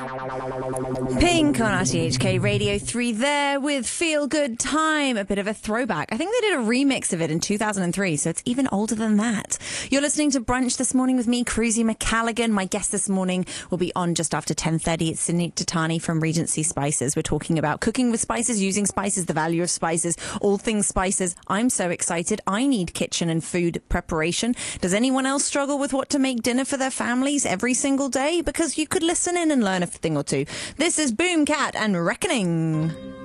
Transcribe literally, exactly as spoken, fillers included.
Pink on R T H K Radio three there with Feel Good Time, a bit of a throwback. I think they did a remix of it in two thousand three, so it's even older than that. You're listening to Brunch this morning with me, Cruzy McCalligan. My guest this morning will be on just after ten thirty. It's Sydney Tatani from Regency Spices. We're talking about cooking with spices, using spices, the value of spices, all things spices. I'm so excited. I need kitchen and food preparation. Does anyone else struggle with what to make dinner for their families every single day? Because you could listen in and learn a thing or two. This is Boomkat and Reckoning.